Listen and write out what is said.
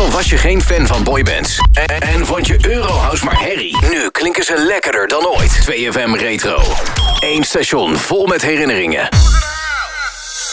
Of was je geen fan van boybands? En vond je Eurohouse maar herrie? Nu klinken ze lekkerder dan ooit. 2FM Retro. Eén station vol met herinneringen.